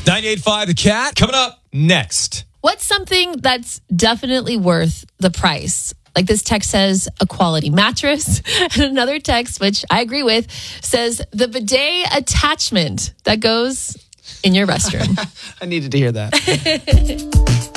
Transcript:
98.5 The Cat coming up next. What's something that's definitely worth the price? Like this text says, a quality mattress. And another text, which I agree with, says the bidet attachment that goes in your restroom. I needed to hear that.